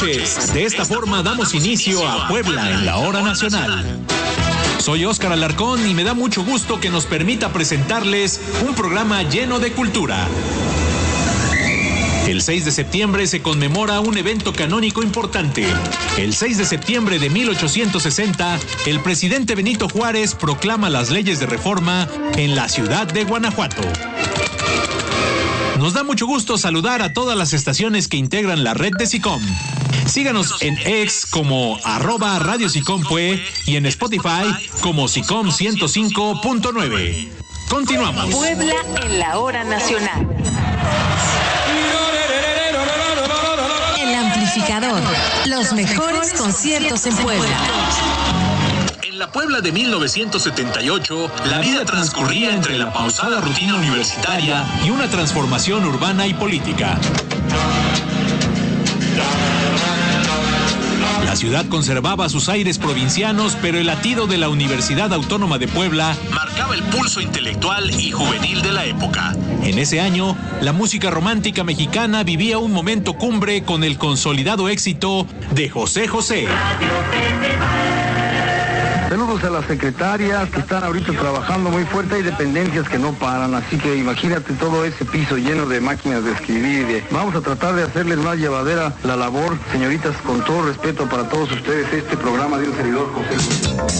noches. De esta forma damos inicio a Puebla en la Hora Nacional. Soy Óscar Alarcón y me da mucho gusto que nos permita presentarles un programa lleno de cultura. El 6 de septiembre se conmemora un evento canónico importante. El 6 de septiembre de 1860, el presidente Benito Juárez proclama las leyes de reforma en la ciudad de Guanajuato. Nos da mucho gusto saludar a todas las estaciones que integran la red de SICOM. Síganos en X como @Radio SICOM Pue y en Spotify como SICOM 105.9. Continuamos. Puebla en la Hora Nacional. El amplificador. Los mejores conciertos en Puebla. En la Puebla de 1978, la vida transcurría entre la pausada rutina universitaria y una transformación urbana y política. La ciudad conservaba sus aires provincianos, pero el latido de la Universidad Autónoma de Puebla marcaba el pulso intelectual y juvenil de la época. En ese año, la música romántica mexicana vivía un momento cumbre con el consolidado éxito de José José. Saludos a las secretarias que están ahorita trabajando muy fuerte. Hay dependencias que no paran, así que imagínate todo ese piso lleno de máquinas de escribir. Vamos a tratar de hacerles más llevadera la labor, señoritas, con todo respeto para todos ustedes, este programa de un servidor José.